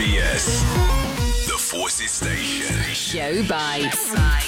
BFBS, the Forces Station. Show Bites.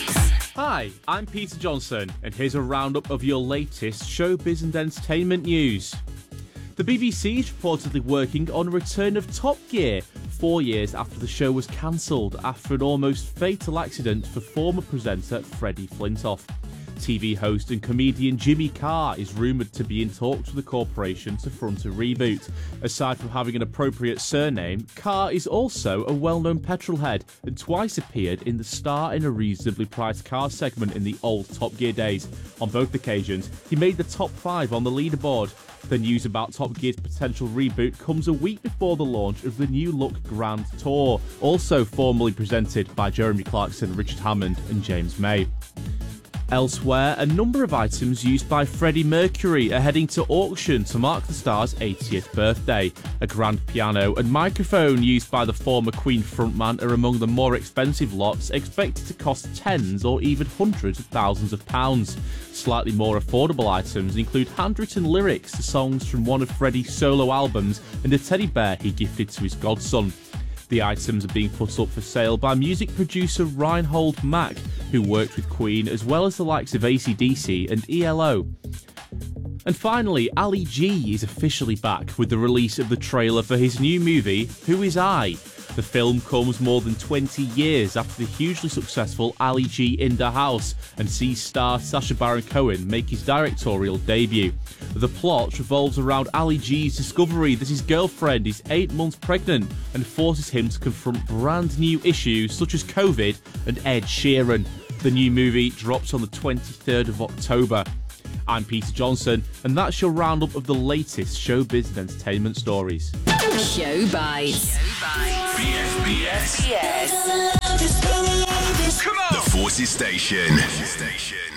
Hi, I'm Peter Johnson, and here's a roundup of your latest showbiz and entertainment news. The BBC is reportedly working on a return of Top Gear 4 years after the show was cancelled after an almost fatal accident for former presenter Freddie Flintoff. TV host and comedian Jimmy Carr is rumoured to be in talks with the corporation to front a reboot. Aside from having an appropriate surname, Carr is also a well-known petrolhead and twice appeared in the Star in a reasonably priced car segment in the old Top Gear days. On both occasions, he made the top 5 on the leaderboard. The news about Top Gear's potential reboot comes a week before the launch of the New Look Grand Tour, also formally presented by Jeremy Clarkson, Richard Hammond and James May. Elsewhere, a number of items used by Freddie Mercury are heading to auction to mark the star's 80th birthday. A grand piano and microphone used by the former Queen frontman are among the more expensive lots, expected to cost tens or even hundreds of thousands of pounds. Slightly more affordable items include handwritten lyrics to songs from one of Freddie's solo albums and a teddy bear he gifted to his godson. The items are being put up for sale by music producer Reinhold Mack, who worked with Queen as well as the likes of AC/DC and ELO. And finally, Ali G is officially back with the release of the trailer for his new movie, Who Is I? The film comes more than 20 years after the hugely successful Ali G in the House and sees star Sacha Baron Cohen make his directorial debut. The plot revolves around Ali G's discovery that his girlfriend is 8 months pregnant and forces him to confront brand new issues such as COVID and Ed Sheeran. The new movie drops on the 23rd of October. I'm Peter Johnson, and that's your roundup of the latest showbiz and entertainment stories. Show Bites. BFBS. Yes. Come on! The Forces Station.